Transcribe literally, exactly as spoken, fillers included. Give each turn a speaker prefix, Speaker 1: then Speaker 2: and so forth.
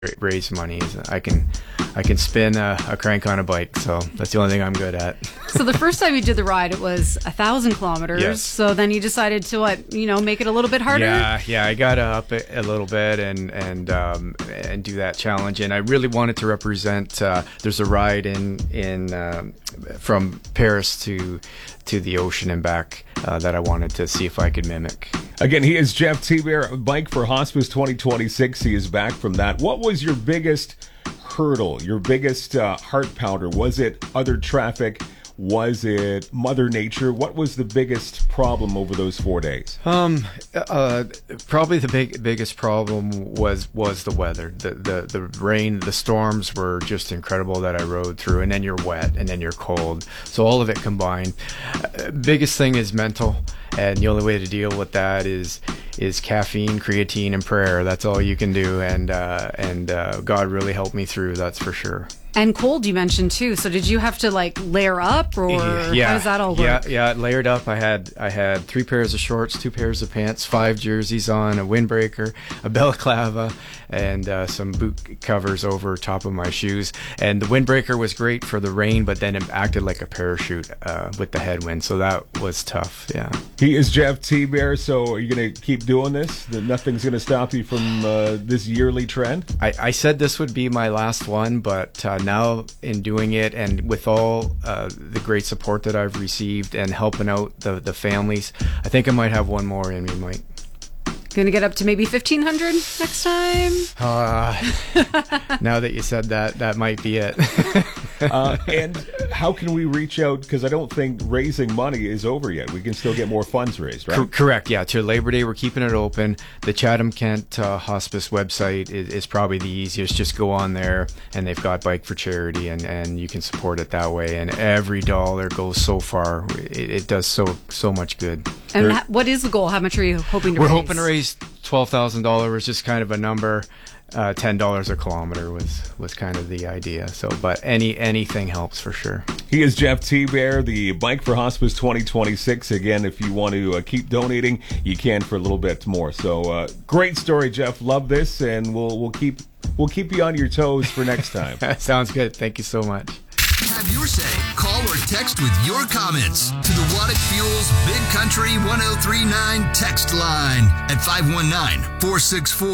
Speaker 1: raise money. Is I can I can spin a, a crank on a bike, so that's the only thing I'm good at.
Speaker 2: So the first time you did the ride, it was a thousand kilometers.
Speaker 1: Yes.
Speaker 2: So then you decided to what, you know, make it a little bit harder.
Speaker 1: Yeah, yeah, I got to up it a little bit and and um, and do that challenge. And I really wanted to represent. Uh, there's a ride in in um, from Paris to to the ocean and back uh, that I wanted to see if I could mimic.
Speaker 3: Again, he is Jeff Thibert, Bike for Hospice twenty twenty-six. He is back from that. What was your biggest hurdle, your biggest uh, heart pounder? Was it other traffic? Was it Mother Nature? What was the biggest problem over those four days?
Speaker 1: Um, uh, probably the big biggest problem was was the weather. The, the the rain, the storms were just incredible that I rode through, and then you're wet, and then you're cold. So all of it combined. Uh, biggest thing is mental, and the only way to deal with that is is caffeine, creatine, and prayer. That's all you can do, and uh, and uh, God really helped me through. That's for sure.
Speaker 2: And cold you mentioned too. So did you have to like layer up, or
Speaker 1: yeah,
Speaker 2: how does that all work?
Speaker 1: Yeah, yeah, layered up. I had I had three pairs of shorts, two pairs of pants, five jerseys on, a windbreaker, a balaclava, and uh, some boot covers over top of my shoes. And the windbreaker was great for the rain, but then it acted like a parachute uh, with the headwind, so that was tough. Yeah.
Speaker 3: He is Jeff Thibert. So are you going to keep doing this? That nothing's going to stop you from uh, this yearly trend?
Speaker 1: I, I said this would be my last one, but uh, now in doing it and with all uh, the great support that I've received and helping out the, the families, I think I might have one more in me, Mike.
Speaker 2: Going to get up to maybe fifteen hundred next time?
Speaker 1: Uh, now that you said that, that might be it.
Speaker 3: uh, and how can we reach out? Because I don't think raising money is over yet. We can still get more funds raised, right?
Speaker 1: Co- correct, yeah. To Labor Day, we're keeping it open. The Chatham-Kent uh, Hospice website is, is probably the easiest. Just go on there, and they've got Bike for Charity, and, and you can support it that way. And every dollar goes so far. It, it does so so much good.
Speaker 2: And
Speaker 1: There-
Speaker 2: ha- what is the goal? How much are you hoping to
Speaker 1: We're
Speaker 2: raise?
Speaker 1: hoping to raise twelve thousand dollars, just kind of a number. Uh, ten dollars a kilometer was, was kind of the idea. So, but any anything helps for sure.
Speaker 3: He is Jeff Thibert, the Bike for Hospice twenty twenty-six. Again, if you want to uh, keep donating, you can for a little bit more. So, uh, great story, Jeff. Love this, and we'll we'll keep we'll keep you on your toes for next time.
Speaker 1: Sounds good. Thank you so much.
Speaker 4: Have your say. Call or text with your comments to the Waddick Fuels Big Country one oh three nine text line at five one nine, four six four